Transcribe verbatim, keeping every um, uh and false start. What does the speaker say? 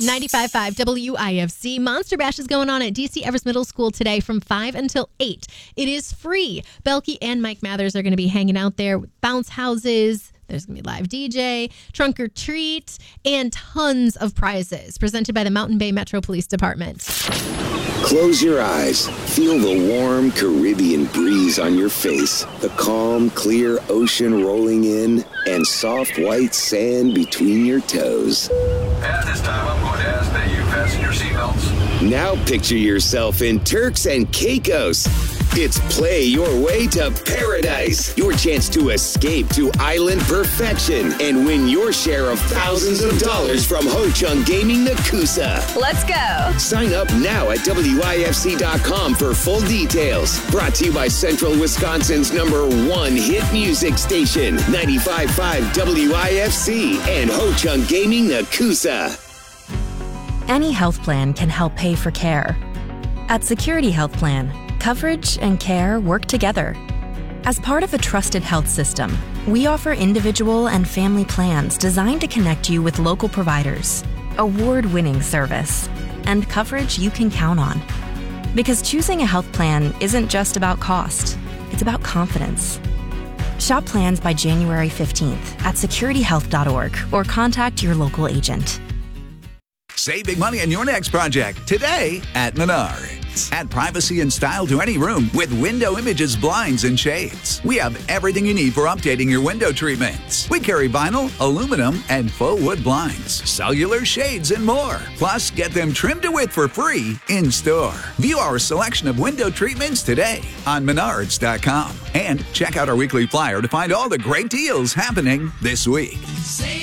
ninety-five point five W I F C. Monster Bash is going on at D C Evers Middle School today from five until eight. It is free. Belky and Mike Mathers are going to be hanging out there with bounce houses. There's going to be live D J, trunk or treat, and tons of prizes presented by the Mountain Bay Metro Police Department. Close your eyes. Feel the warm Caribbean breeze on your face, the calm, clear ocean rolling in, and soft white sand between your toes. At this time, I'm going to ask that you fasten your seatbelts. Now picture yourself in Turks and Caicos. It's Play Your Way to Paradise. Your chance to escape to island perfection and win your share of thousands of dollars from Ho Chung Gaming Nakusa. Let's go. Sign up now at W I F C dot com for full details. Brought to you by Central Wisconsin's number one hit music station, ninety-five point five W I F C and Ho Chung Gaming Nakusa. Any health plan can help pay for care. At Security Health Plan, coverage and care work together. As part of a trusted health system, we offer individual and family plans designed to connect you with local providers, award-winning service, and coverage you can count on. Because choosing a health plan isn't just about cost, it's about confidence. Shop plans by January fifteenth at security health dot org or contact your local agent. Save big money on your next project today at Menards. Add privacy and style to any room with Window Images blinds and shades. We have everything you need for updating your window treatments. We carry vinyl, aluminum, and faux wood blinds, cellular shades, and more. Plus, get them trimmed to width for free in store. View our selection of window treatments today on menards dot com. And check out our weekly flyer to find all the great deals happening this week.